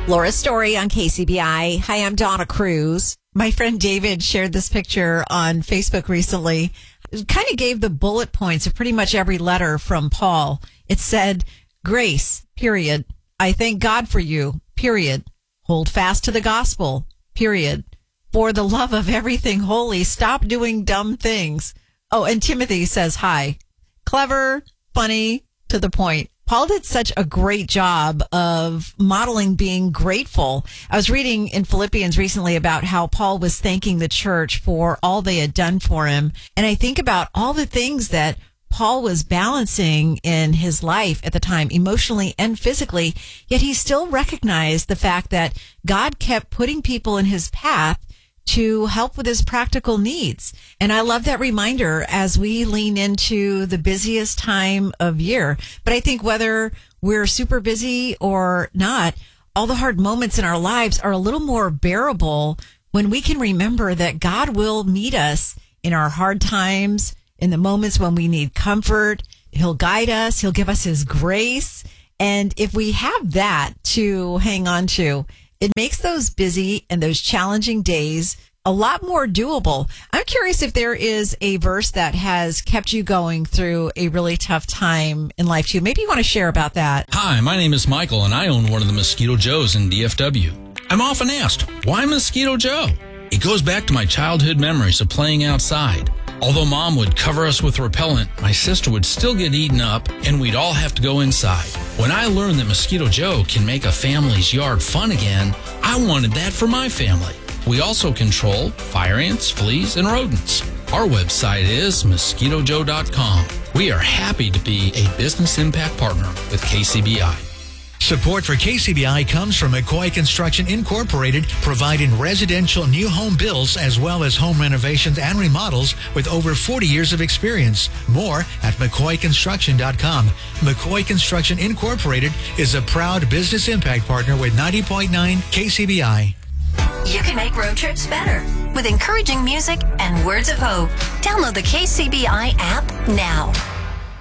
Laura's Story on KCBI. Hi, I'm Donna Cruz. My friend David shared this picture on Facebook recently. It kind of gave the bullet points of pretty much every letter from Paul. It said, grace, period. I thank God for you, period. Hold fast to the gospel, period. For the love of everything holy, stop doing dumb things. Oh, and Timothy says hi. Clever, funny, to the point. Paul did such a great job of modeling being grateful. I was reading in Philippians recently about how Paul was thanking the church for all they had done for him. And I think about all the things that Paul was balancing in his life at the time, emotionally and physically, yet he still recognized the fact that God kept putting people in his path to help with his practical needs. And I love that reminder as we lean into the busiest time of year. But I think whether we're super busy or not, all the hard moments in our lives are a little more bearable when we can remember that God will meet us in our hard times, in the moments when we need comfort. He'll guide us. He'll give us his grace. And if we have that to hang on to, it makes those busy and those challenging days a lot more doable. I'm curious if there is a verse that has kept you going through a really tough time in life too. Maybe you want to share about that. Hi, my name is Michael, and I own one of the Mosquito Joes in DFW. I'm often asked, why Mosquito Joe? It goes back to my childhood memories of playing outside. Although Mom would cover us with repellent, my sister would still get eaten up, and we'd all have to go inside. When I learned that Mosquito Joe can make a family's yard fun again, I wanted that for my family. We also control fire ants, fleas, and rodents. Our website is mosquitojoe.com. We are happy to be a business impact partner with KCBI. Support for KCBI comes from McCoy Construction Incorporated, providing residential new home builds as well as home renovations and remodels with over 40 years of experience. More at McCoyConstruction.com. McCoy Construction Incorporated is a proud business impact partner with 90.9 KCBI. You can make road trips better with encouraging music and words of hope. Download the KCBI app now.